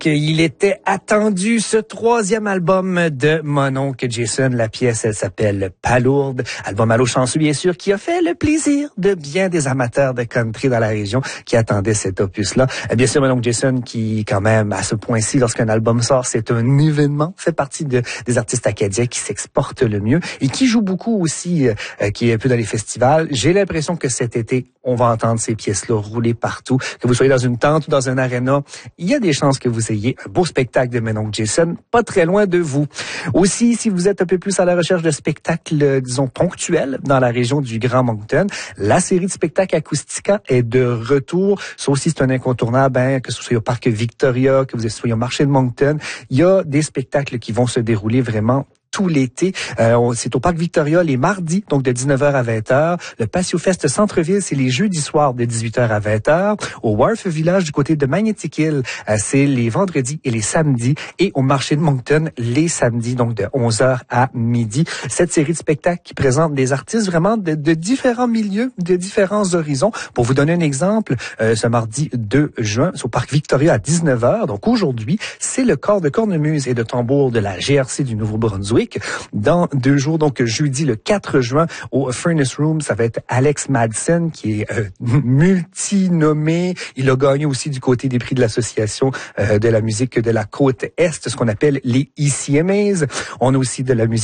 Il était attendu, ce troisième album de mon oncle Jason. La pièce, elle s'appelle Palourde. Album à l'eau chanceux, bien sûr, qui a fait le plaisir de bien des amateurs de country dans la région qui attendaient cet opus-là. Bien sûr, mon oncle Jason, qui, quand même, à ce point-ci, lorsqu'un album sort, c'est un événement, fait partie des artistes acadiens qui s'exportent le mieux et qui joue beaucoup aussi, qui est un peu dans les festivals. J'ai l'impression que cet été, on va entendre ces pièces-là rouler partout. Que vous soyez dans une tente ou dans un aréna, il y a des chances que vous ayez un beau spectacle de mon oncle Jason, pas très loin de vous. Aussi, si vous êtes un peu plus à la recherche de spectacles, disons, ponctuels dans la région du Grand Moncton, la série de spectacles Acoustica est de retour. Ça aussi, c'est un incontournable, que ce soit au Parc Victoria, que vous soyez au marché de Moncton. Il y a des spectacles qui vont se dérouler vraiment tout l'été. C'est au Parc Victoria les mardis, donc de 19h à 20h. Le Patio Fest Centre-Ville, c'est les jeudis soirs de 18h à 20h. Au Wharf Village du côté de Magnetic Hill, c'est les vendredis et les samedis. Et au marché de Moncton, les samedis, donc de 11h à midi. Cette série de spectacles qui présente des artistes vraiment de différents milieux, de différents horizons. Pour vous donner un exemple, ce mardi 2 juin, c'est au Parc Victoria à 19h. Donc aujourd'hui, c'est le corps de cornemuse et de tambour de la GRC du Nouveau-Brunswick. Dans 2 jours, donc jeudi le 4 juin, au Furnace Room, ça va être Alex Madsen, qui est multi-nommé. Il a gagné aussi du côté des prix de l'Association de la musique de la Côte-Est, ce qu'on appelle les ECMAs. On a aussi de la musique